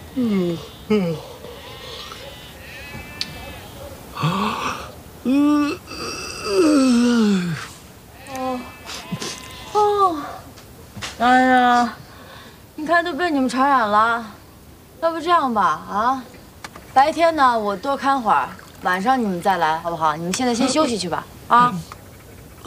哎呀，你看都被你们传染了。要不这样吧，啊，白天呢我多看会儿，晚上你们再来，好不好？你们现在先休息去吧，啊。